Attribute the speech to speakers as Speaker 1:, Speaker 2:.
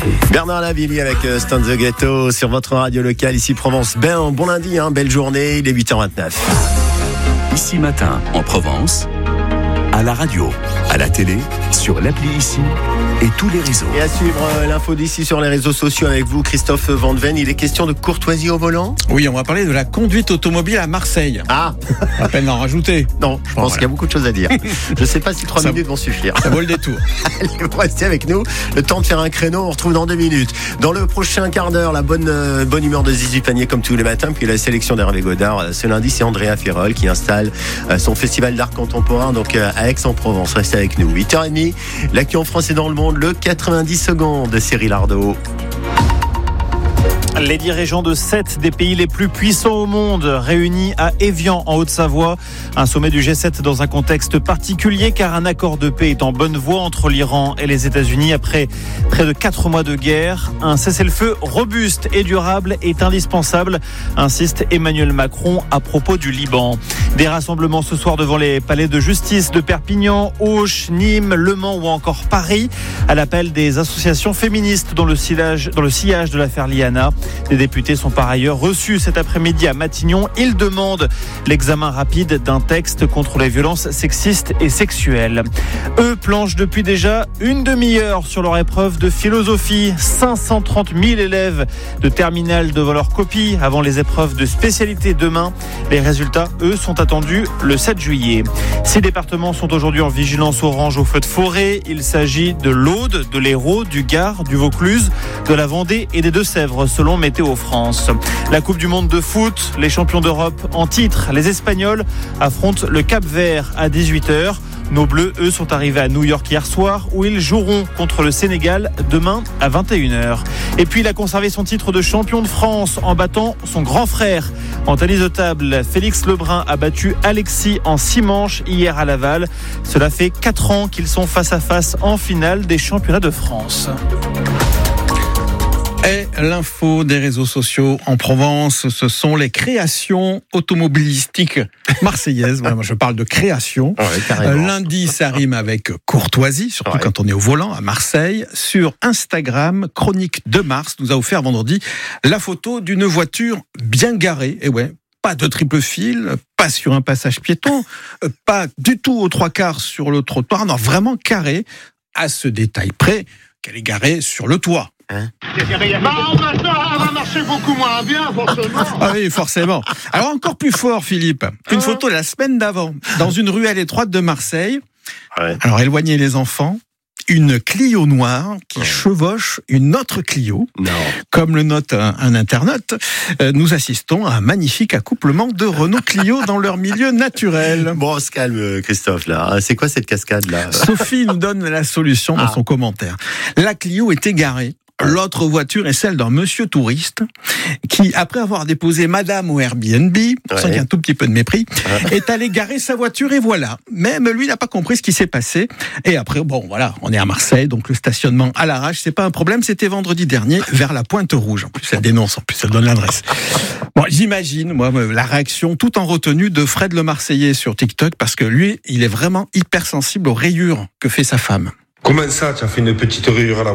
Speaker 1: Bernard Lavilliers avec Stan the Ghetto sur votre radio locale, ici Provence. Bon lundi, belle journée, il est 8h29.
Speaker 2: Ici Matin, en Provence, à la radio, à la télé, sur l'appli Ici et tous les réseaux.
Speaker 1: Et à suivre l'info d'ici sur les réseaux sociaux avec vous, Christophe Van Ven. Il est question de courtoisie au volant ?
Speaker 3: Oui, on va parler de la conduite automobile à Marseille.
Speaker 1: Ah,
Speaker 3: à peine d'en rajouter.
Speaker 1: Non, je pense qu'il y a beaucoup de choses à dire. Je ne sais pas si 3 minutes vont suffire.
Speaker 3: Ça vaut le détour.
Speaker 1: Allez, vous restez avec nous. Le temps de faire un créneau, on retrouve dans 2 minutes. Dans le prochain quart d'heure, la bonne humeur de Zizi Panier comme tous les matins. Puis la sélection d'Hervé Godard. Ce lundi, c'est Andrea Firol qui installe son festival d'art contemporain donc à Aix-en-Provence. Restez avec nous. 8h30, l'actu en France et dans le monde, le 90 secondes de Cyril Ardo.
Speaker 4: Les dirigeants de 7 des pays les plus puissants au monde réunis à Évian en Haute-Savoie. Un sommet du G7 dans un contexte particulier car un accord de paix est en bonne voie entre l'Iran et les États-Unis après près de 4 mois de guerre. Un cessez-le-feu robuste et durable est indispensable, insiste Emmanuel Macron à propos du Liban. Des rassemblements ce soir devant les palais de justice de Perpignan, Auch, Nîmes, Le Mans ou encore Paris à l'appel des associations féministes dans le sillage de l'affaire Liana. Les députés sont par ailleurs reçus cet après-midi à Matignon. Ils demandent l'examen rapide d'un texte contre les violences sexistes et sexuelles. Eux planchent depuis déjà une demi-heure sur leur épreuve de philosophie. 530 000 élèves de terminale devant leur copie avant les épreuves de spécialité demain. Les résultats, eux, sont attendus le 7 juillet. 6 départements sont aujourd'hui en vigilance orange au feu de forêt. Il s'agit de l'Aude, de l'Hérault, du Gard, du Vaucluse, de la Vendée et des Deux-Sèvres, selon Météo France. La Coupe du Monde de foot, les champions d'Europe en titre, les Espagnols affrontent le Cap-Vert à 18h. Nos Bleus, eux, sont arrivés à New York hier soir où ils joueront contre le Sénégal demain à 21h. Et puis il a conservé son titre de champion de France en battant son grand frère. En tennis de table, Félix Lebrun a battu Alexis en 6 manches hier à Laval. Cela fait 4 ans qu'ils sont face à face en finale des championnats de France.
Speaker 3: Et l'info des réseaux sociaux en Provence, ce sont les créations automobilistiques marseillaises. Voilà, moi je parle de création.
Speaker 1: Ouais,
Speaker 3: lundi, ça rime avec courtoisie, surtout quand on est au volant à Marseille. Sur Instagram, Chronique de Mars nous a offert vendredi la photo d'une voiture bien garée. Et ouais, pas de triple fil, pas sur un passage piéton, pas du tout aux 3/4 sur le trottoir, non, vraiment carré, à ce détail près qu'elle est garée sur le toit.
Speaker 5: On va marcher beaucoup moins bien, forcément.
Speaker 3: Ah oui, forcément. Alors encore plus fort, Philippe. Une photo de la semaine d'avant, dans une ruelle étroite de Marseille.
Speaker 1: Ouais.
Speaker 3: Alors éloignez les enfants. Une Clio noire qui chevauche une autre Clio.
Speaker 1: Non.
Speaker 3: Comme le note un internaute, nous assistons à un magnifique accouplement de Renault Clio dans leur milieu naturel.
Speaker 1: Bon, on se calme, Christophe, là. C'est quoi cette cascade-là ?
Speaker 3: Sophie nous donne la solution dans son commentaire. La Clio est égarée. L'autre voiture est celle d'un monsieur touriste qui, après avoir déposé madame au Airbnb, sans qu'il y ait un tout petit peu de mépris, est allé garer sa voiture et voilà. Même lui n'a pas compris ce qui s'est passé. Et après, bon voilà, on est à Marseille, donc le stationnement à l'arrache, c'est pas un problème. C'était vendredi dernier, vers la Pointe Rouge. En plus, elle dénonce, en plus, elle donne l'adresse. Bon, j'imagine, moi, la réaction tout en retenue de Fred le Marseillais sur TikTok, parce que lui, il est vraiment hypersensible aux rayures que fait sa femme.
Speaker 6: Comment ça, tu as fait une petite rayure à la